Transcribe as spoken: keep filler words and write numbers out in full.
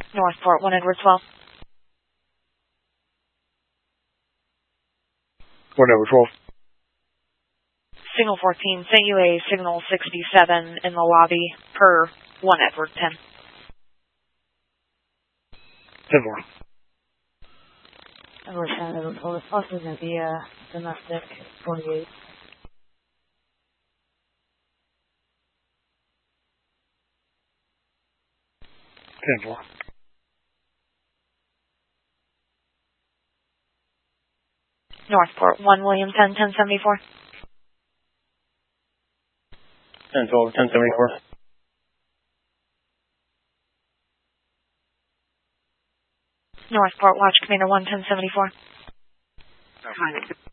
Northport, one Edward twelve. one Edward twelve. Signal fourteen, sent you a signal sixty-seven in the lobby per one Edward ten. ten four. Edward ten, Edward twelve. This bus is going to be uh, domestic forty-eight. ten four. Northport, one William ten, ten seventy-four. ten twelve, ten seventy-four. Northport, Watch Commander one, ten seventy-four. Fine.